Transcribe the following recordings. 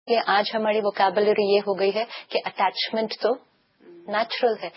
یہ آج ہماری ووکیبلری یہ ہو گئی ہے کہ اٹیچمنٹ تو نیچرل ہے،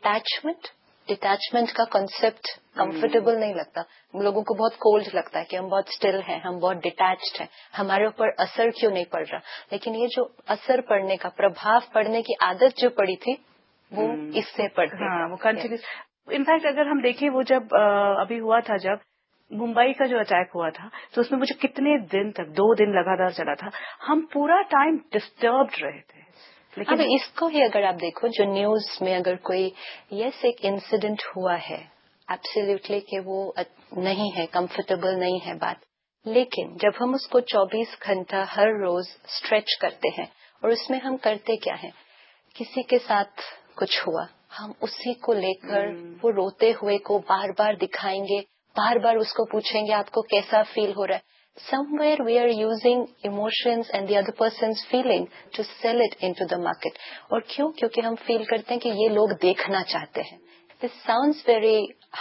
ڈیٹیچمنٹ کا کنسپٹ کمفرٹیبل نہیں لگتا لوگوں کو، بہت کولڈ لگتا ہے کہ ہم بہت اسٹل ہیں، ہم بہت ڈیٹیچڈ ہیں، ہمارے اوپر اثر کیوں نہیں پڑ رہا. لیکن یہ جو اثر پڑنے کا، پربھاؤ پڑنے کی عادت جو پڑی تھی وہ اس سے پڑتی ہے. وہ کنٹینیوس. انفیکٹ اگر ہم دیکھیں وہ جب ابھی ہوا تھا، جب ممبئی کا جو اٹیک ہوا تھا، تو اس میں مجھے کتنے دن تک 2 دن لگاتار چلا تھا، ہم پورا ٹائم ڈسٹربڈ رہے تھے. لیکن اب اس کو ہی اگر آپ دیکھو، جو نیوز میں اگر کوئی ایک انسیڈنٹ ہوا ہے، ایبسلیوٹلی کہ وہ نہیں ہے، کمفرٹیبل نہیں ہے بات، لیکن جب ہم اس کو 24 گھنٹہ ہر روز اسٹریچ کرتے ہیں، اور اس میں ہم کرتے کیا ہیں، کسی کے ساتھ کچھ ہوا، ہم اسی کو لے کر وہ روتے ہوئے کو بار بار دکھائیں گے، بار بار اس کو پوچھیں گے آپ کو کیسا فیل ہو رہا ہے. Somewhere we are using emotions and the other person's feeling to sell it into the market. اور کیوں؟ کیونکہ ہم فیل کرتے ہیں کہ یہ لوگ دیکھنا چاہتے ہیں. This sounds very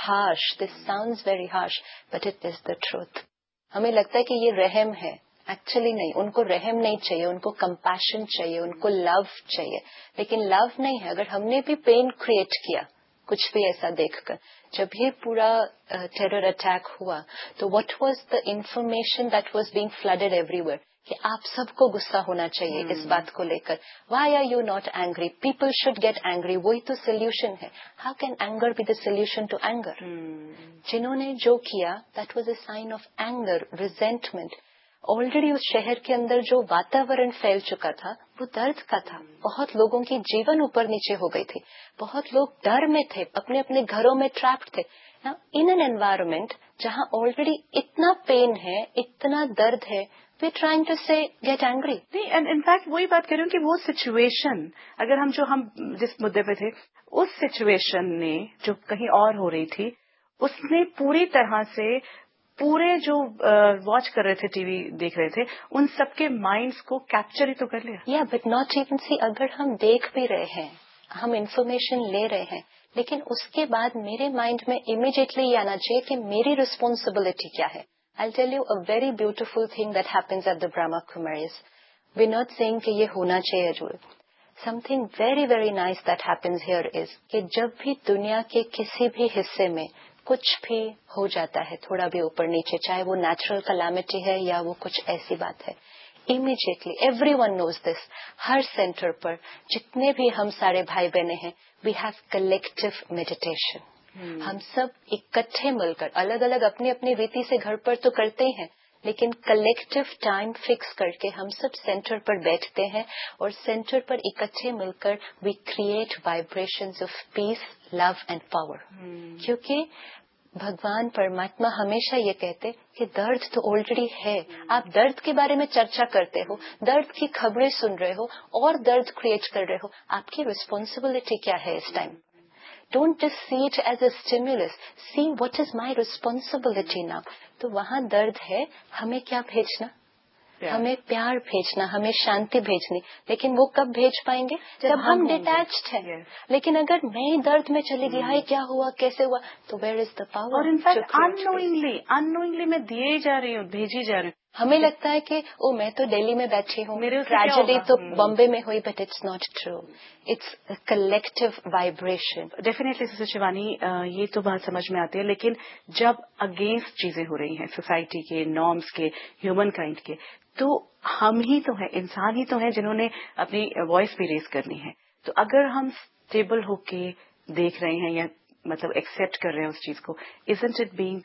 harsh, but it is the truth. ہمیں لگتا ہے کہ یہ رحم ہے، ایکچولی نہیں. ان کو رحم نہیں چاہیے، ان کو کمپیشن چاہیے، ان کو لو چاہیے. لیکن لو نہیں ہے. اگر ہم نے بھی پین کریٹ کیا کچھ بھی ایسا دیکھ کر، جب یہ پورا ٹیرر اٹیک ہوا، تو what was the information that was being flooded every where, کہ آپ سب کو غصہ ہونا چاہیے اس بات کو لے کر. Why are you not angry? People should get angry. وہی تو سولوشن ہے. How can anger be the solution to anger? جنہوں نے جو کیا that was a sign of anger, resentment. Already اس شہر کے اندر جو واتاورن پھیل چکا تھا وہ درد کا تھا. بہت لوگوں کی جیون اوپر نیچے ہو گئی تھی، بہت لوگ ڈر میں تھے، اپنے اپنے گھروں میں ٹریپڈ تھے. ان این انوائرمنٹ جہاں آلریڈی اتنا پین ہے، اتنا درد ہے، وی ٹرائنگ ٹو سے گیٹ اینگری. انفیکٹ وہی بات کر رہی ہوں کہ وہ سچویشن، اگر ہم جس مدعے پہ تھے، اس سچویشن نے جو کہیں اور ہو رہی تھی، اس نے پوری طرح سے پورے جو واچ کر رہے تھے، ٹی وی دیکھ رہے تھے، ان سب کے مائنڈز کو کیپچر ہی تو کر لیا. بٹ ناٹ ایون سی. اگر ہم دیکھ بھی رہے ہیں، ہم انفارمیشن لے رہے ہیں، لیکن اس کے بعد میرے مائنڈ میں امیڈیٹلی یہ آنا چاہیے کہ میری ریسپانسبلٹی کیا ہے. I'll tell you a very beautiful thing that happens at the Brahma Kumaris. We're not saying کہ یہ ہونا چاہیے role. Something very very nice that happens here is کہ جب بھی دنیا کے کسی بھی حصے میں کچھ بھی ہو جاتا ہے، تھوڑا بھی اوپر نیچے، چاہے وہ نیچرل کلیمٹی ہے یا وہ کچھ ایسی بات ہے، immediately everyone knows this. Hare centre پر جتنے بھی ہم سارے بھائی بہنیں ہیں، we have collective meditation. ہم سب اکٹھے مل کر، الگ الگ اپنی اپنی ریتی سے گھر پر تو کرتے ہیں، لیکن کلیکٹو ٹائم فکس کر کے ہم سب سینٹر پر بیٹھتے ہیں، اور سینٹر پر اکٹھے مل کر we create vibrations of peace, love and power. کیونکہ بھگوان پرماتما ہمیشہ یہ کہتے کہ درد تو آلریڈی ہے. آپ درد کے بارے میں چرچا کرتے ہو، درد کی خبریں سن رہے ہو اور درد کریٹ کر رہے ہو. آپ کی ریسپانسبلٹی کیا ہے اس time? Don't just see it as a stimulus. See what is my responsibility now. تو وہاں درد ہے، ہمیں کیا بھیجنا؟ ہمیں پیار بھیجنا، ہمیں شانتی بھیجنی. لیکن وہ کب بھیج پائیں گے؟ جب ہم ڈیٹیچڈ ہیں. لیکن اگر میں ہی درد میں چلی گئی، ہائی کیا ہوا، کیسے ہوا، تو ویئر از دا پاور؟ اور انفیکٹ اننوئنگلی میں دیے جا رہی ہوں، بھیجی جا رہی ہوں. ہمیں لگتا ہے کہ میں تو دہلی میں بیٹھی ہوں، ٹریجڈی تو بمبے میں ہوئی، but it's not true. It's collective vibration. Definitely sister Shivani, یہ تو بات سمجھ میں آتی ہے، لیکن جب اگینسٹ چیزیں ہو رہی ہیں سوسائٹی کے نارمس کے، ہیومن کائنڈ کے، تو ہم ہی تو ہیں، انسان ہی تو ہیں جنہوں نے اپنی وائس بھی ریز کرنی ہے. تو اگر ہم اسٹیبل ہو کے دیکھ رہے ہیں یا مطلب ایکسپٹ کر رہے ہیں اس چیز کو، isn't it being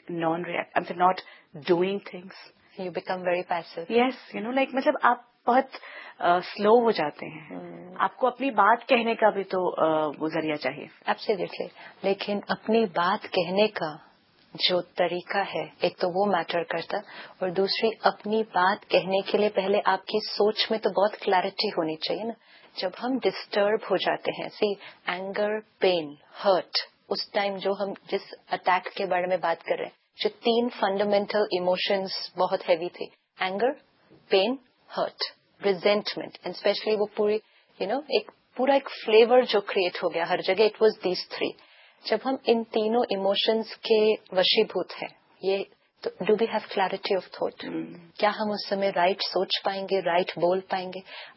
not doing things? You become very passive. Yes, like مطلب آپ بہت سلو ہو جاتے ہیں. آپ کو اپنی بات کہنے کا بھی تو وہ ذریعہ چاہیے. Absolutely. لیکن اپنی بات کہنے کا جو طریقہ ہے، ایک تو وہ میٹر کرتا، اور دوسری اپنی بات کہنے کے لیے پہلے آپ کی سوچ میں تو بہت کلیئرٹی ہونی چاہیے نا. جب ہم ڈسٹرب ہو جاتے ہیں، اینگر، پین، ہرٹ، اس ٹائم جو ہم جس اٹیک کے بارے میں بات کر رہے ہیں، جو 3 فنڈامنٹل ایموشنز بہت ہیوی تھے، anger, pain, hurt, resentment, and especially وہ پوری ایک فلیور جو کریٹ ہو گیا ہر جگہ، اٹ واز دیز 3. جب ہم ان تینوں ایموشنز کے وشیبھوت ہیں، یہ تو do we have clarity of thought? کیا ہم اس سمے رائٹ سوچ پائیں گے، رائٹ بول پائیں گے؟